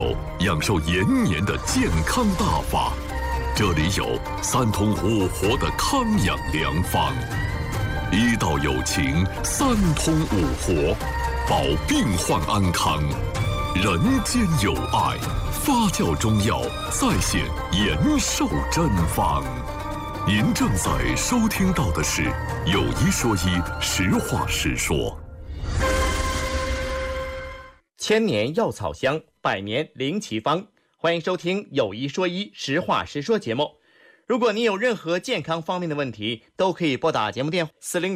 养寿延年的健康大法。这里有3通5活的康养良方，医道有情，3通5活，保病患安康，人间有爱。发酵中药再现延寿真方。您正在收听到的是《有一说一》，实话实说。 千年药草香，百年灵奇方。欢迎收听《有一说一》，实话实说节目。如果你有任何健康方面的问题，都可以拨打节目电话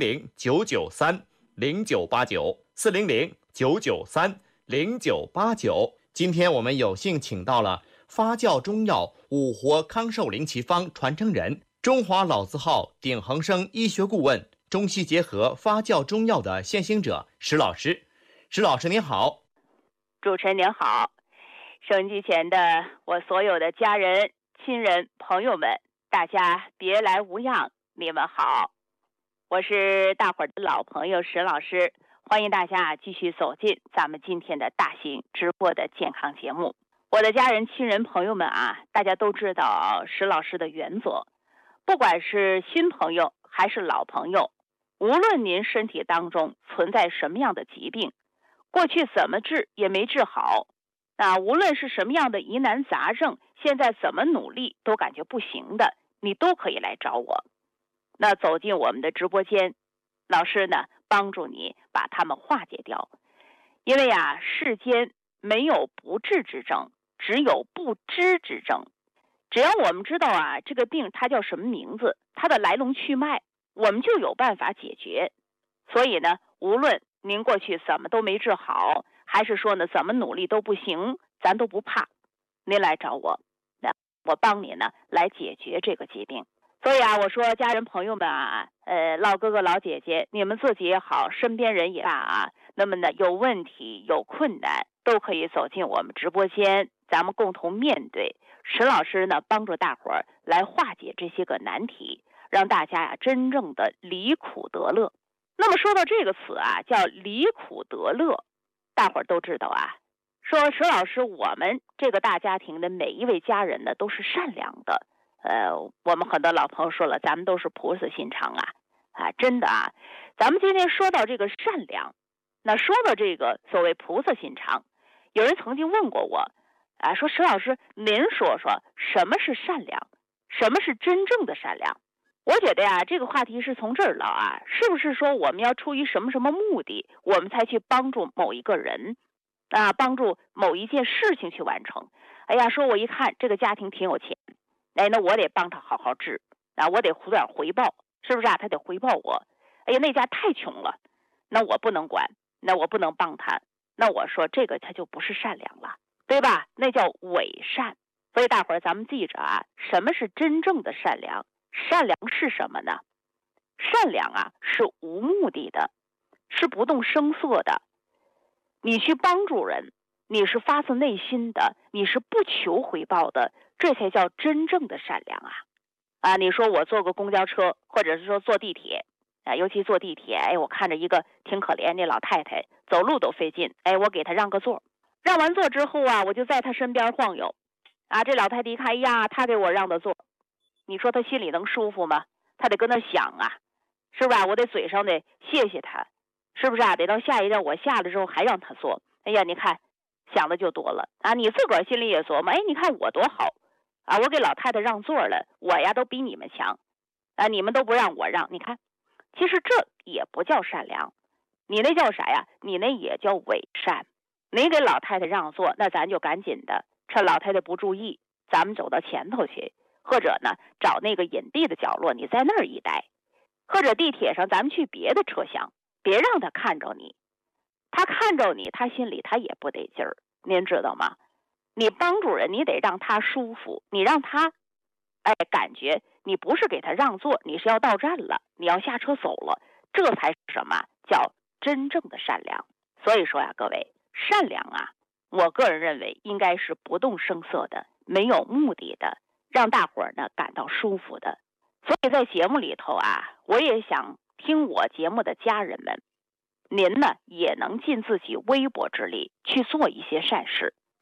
400-993-0989，400-993-0989。今天我们有幸请到了发酵中药5活康寿灵奇方传承人，中华老字号鼎恒生医学顾问，中西结合发酵中药的先行者石老师。石老师您好。 主持人您好，收音机前的我所有的家人、亲人、朋友们，大家别来无恙，你们好，我是大伙儿的老朋友石老师，欢迎大家继续走进咱们今天的大型直播的健康节目。我的家人、亲人、朋友们啊，大家都知道石老师的原则，不管是新朋友还是老朋友，无论您身体当中存在什么样的疾病，过去怎么治也没治好，无论是什么样的疑难杂症，现在怎么努力都感觉不行的，你都可以来找我。那走进我们的直播间，老师呢帮助你把它们化解掉。因为世间没有不治之症，只有不知之症。只要我们知道这个病它叫什么名字，它的来龙去脉，我们就有办法解决。所以呢，无论您过去怎么都没治好，还是说呢怎么努力都不行，咱都不怕，您来找我，我帮你呢来解决这个疾病。所以我说家人朋友们老哥哥老姐姐，你们自己也好，身边人也罢那么呢有问题有困难都可以走进我们直播间，咱们共同面对。石老师呢帮助大伙儿来化解这些个难题，让大家真正的离苦得乐。那么说到这个词叫离苦得乐，大伙儿都知道说石老师我们这个大家庭的每一位家人呢都是善良的。我们很多老朋友说了，咱们都是菩萨心肠真的咱们今天说到这个善良，那说到这个所谓菩萨心肠，有人曾经问过我说石老师您说说什么是善良，什么是真正的善良。我觉得这个话题是从这儿了是不是说我们要出于什么什么目的，我们才去帮助某一个人帮助某一件事情去完成。说我一看这个家庭挺有钱，那我得帮他好好治我得有点回报，是不是他得回报我。那家太穷了，那我不能管，那我不能帮他，那我说这个他就不是善良了，对吧？那叫伪善。所以大伙儿咱们记着什么是真正的善良？善良是什么呢？善良是无目的的，是不动声色的。你去帮助人，你是发自内心的，你是不求回报的，这才叫真正的善良你说我坐个公交车，或者是说坐地铁尤其坐地铁我看着一个挺可怜的老太太，走路都费劲我给她让个座，让完座之后我就在她身边晃悠这老太太一看她给我让的座，你说她心里能舒服吗？她得跟那想是不是我得嘴上得谢谢她，是不是得到下一站我下了之后还让她坐。你看想的就多了你自个儿心里也琢磨你看我多好我给老太太让座了，我都比你们强你们都不让我让。你看其实这也不叫善良，你那叫啥你那也叫伪善。你给老太太让座，那咱就赶紧的趁老太太不注意，咱们走到前头去，或者呢找那个隐蔽的角落，你在那儿一待，或者地铁上咱们去别的车厢，别让他看着你。他看着你，他心里他也不得劲儿，您知道吗？你帮助人，你得让他舒服，你让他感觉你不是给他让座，你是要到站了，你要下车走了，这才是什么叫真正的善良。所以说各位，善良我个人认为应该是不动声色的，没有目的的，让大伙儿呢感到舒服的。所以在节目里头我也想听我节目的家人们，您呢也能尽自己微薄之力去做一些善事。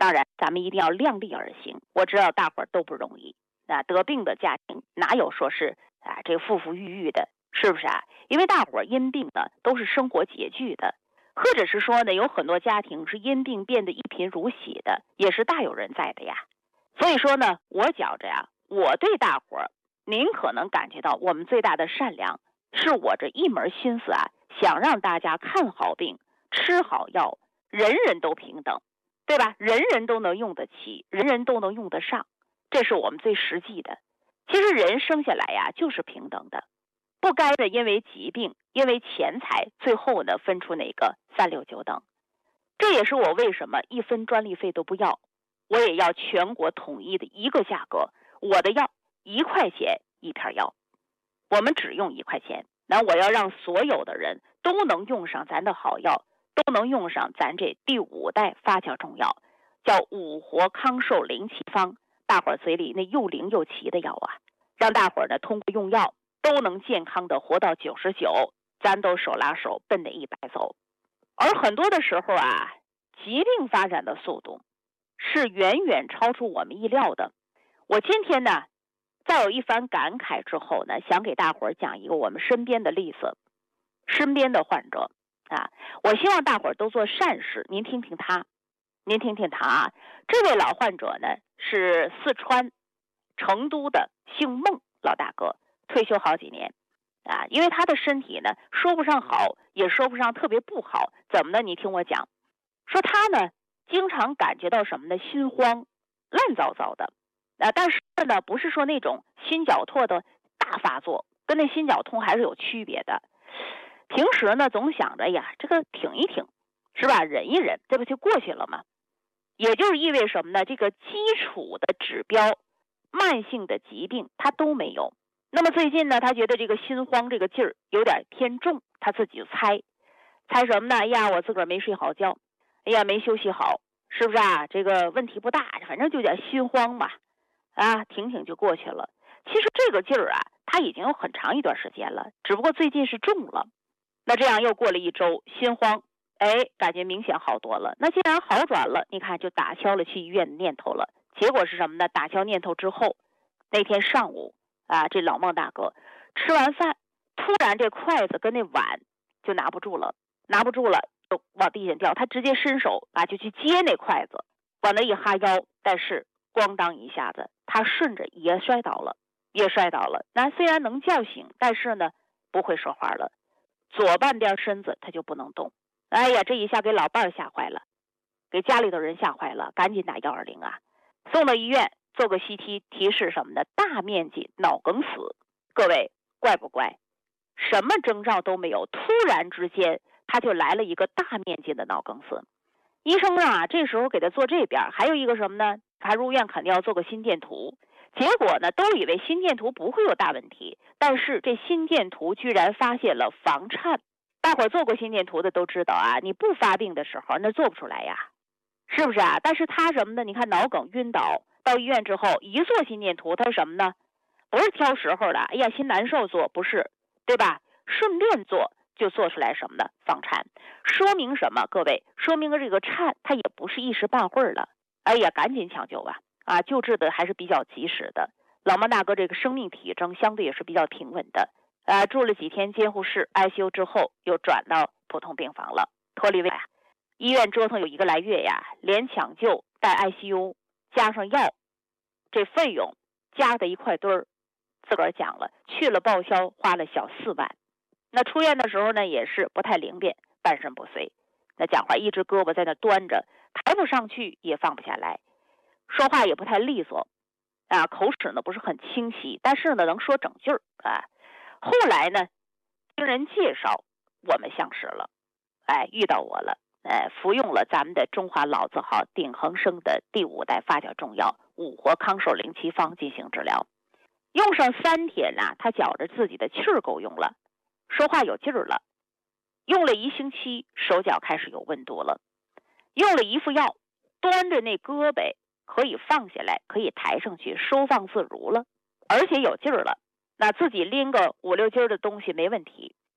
当然，咱们一定要量力而行。我知道大伙儿都不容易，得病的家庭哪有说是这富富裕裕的，是不是啊？因为大伙儿因病呢都是生活拮据的，或者是说呢有很多家庭是因病变得一贫如洗的，也是大有人在的呀。所以说呢，我觉着呀，我对大伙儿，您可能感觉到我们最大的善良，是我这一门心思想让大家看好病，吃好药，人人都平等，对吧？人人都能用得起，人人都能用得上，这是我们最实际的。其实人生下来呀，就是平等的，不该的因为疾病，因为钱财，最后呢分出哪个三六九等。这也是我为什么1分专利费都不要，我也要全国统一的一个价格，我的药1块钱一片药，我们只用1块钱。那我要让所有的人都能用上咱的好药，都能用上咱这第5代发酵中药，叫五活康寿灵奇方，大伙儿嘴里那又灵又奇的药让大伙儿呢通过用药都能健康的活到99，咱都手拉手奔那100走。而很多的时候疾病发展的速度是远远超出我们意料的。我今天呢再有一番感慨之后呢，想给大伙儿讲一个我们身边的例子，身边的患者我希望大伙儿都做善事。您听听他这位老患者呢是四川成都的姓孟老大哥，退休好几年因为他的身体呢说不上好，也说不上特别不好。怎么呢？你听我讲，说他呢经常感觉到什么呢？心慌，乱糟糟的但是呢不是说那种心绞痛的大发作，跟那心绞痛还是有区别的。平时呢总想着这个挺一挺，是吧？忍一忍，这不就过去了吗？也就是意味什么呢？这个基础的指标，慢性的疾病他都没有。那么最近呢，他觉得这个心慌这个劲儿有点偏重，他自己就猜什么呢？我自个儿没睡好觉，没休息好，是不是这个问题不大，反正就点心慌嘛，挺就过去了。其实这个劲儿他已经有很长一段时间了，只不过最近是重了。那这样又过了1周，心慌感觉明显好多了。那既然好转了，你看就打消了去医院的念头了。结果是什么呢？打消念头之后，那天上午这老孟大哥吃完饭，突然这筷子跟那碗就拿不住了就往地下掉。他直接伸手就去接那筷子，往那一哈腰，但是咣当一下子，他顺着也摔倒了。那虽然能叫醒，但是呢不会说话了，左半边身子他就不能动。这一下给老伴儿吓坏了，给家里的人吓坏了，赶紧打120送到医院做个 CT， 提示什么呢？大面积脑梗死。各位怪不怪？什么征兆都没有，突然之间他就来了一个大面积的脑梗死。医生这时候给他做这边，还有一个什么呢？他入院肯定要做个心电图。结果呢都以为心电图不会有大问题，但是这心电图居然发现了房颤。大伙儿做过心电图的都知道你不发病的时候那做不出来是不是但是他什么呢？你看脑梗晕倒，到医院之后一做心电图，他什么呢？不是挑时候的，心难受做，不是，对吧？顺便做就做出来什么呢？房颤。说明什么？各位，说明这个颤它也不是一时半会儿的。赶紧抢救救治的还是比较及时的。老孟大哥这个生命体征相对也是比较平稳的住了几天监护室 ICU 之后又转到普通病房了，脱离位医院折腾有1个来月连抢救带 ICU 加上药，这费用加在一块堆儿，自个儿讲了，去了报销花了小4万。那出院的时候呢也是不太灵便，半身不遂，那讲话一只胳膊在那端着，抬不上去也放不下来，说话也不太利索口齿呢不是很清晰，但是呢能说整句儿后来呢经人介绍我们相识了遇到我了服用了咱们的中华老字号鼎恒生的第5代发酵中药五活康寿灵奇方进行治疗。用上3天他觉着自己的气儿够用了，说话有劲儿了。用了1星期，手脚开始有温度了。用了1副药，端着那胳膊可以放下来，可以抬上去，收放自如了，而且有劲儿了。那自己拎个5、6斤的东西没问题。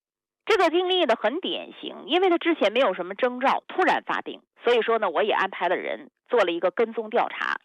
这个病例呢很典型，因为他之前没有什么征兆，突然发病，所以说呢，我也安排了人做了一个跟踪调查。